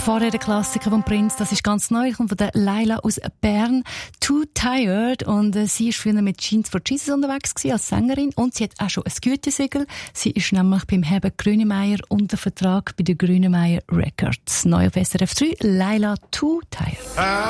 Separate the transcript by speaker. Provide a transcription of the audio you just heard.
Speaker 1: Vorher der Klassiker von Prince, das ist ganz neu, kommt von der Laila aus Bern, Too Tired, und sie ist früher mit Jeans for Jesus unterwegs gewesen, als Sängerin, und sie hat auch schon ein Gütesiegel. Sie ist nämlich beim Herbert Grönemeyer unter Vertrag bei der Grönemeyer Records. Neu auf SRF 3, Laila, Too Tired.